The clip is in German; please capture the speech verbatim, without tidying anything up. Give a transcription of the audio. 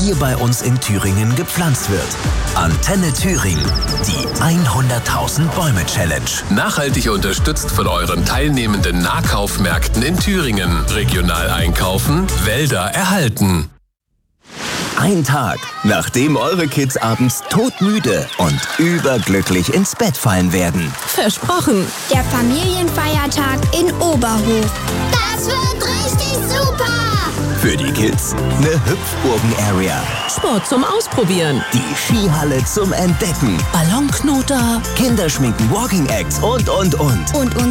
hier bei uns in Thüringen gepflanzt wird. Antenne Thüringen, die hunderttausend Bäume Challenge. Nachhaltig unterstützt von euren teilnehmenden Nahkaufmärkten in Thüringen. Regional einkaufen, Wälder erhalten. Ein Tag, nachdem eure Kids abends todmüde und überglücklich ins Bett fallen werden. Versprochen. Der Familienfeiertag in Oberhof. Das wird richtig super! Für die Kids eine Hüpfburgen-Area. Sport zum Ausprobieren. Die Skihalle zum Entdecken. Ballonknoter. Kinderschminken, Walking Acts und, und, und. Und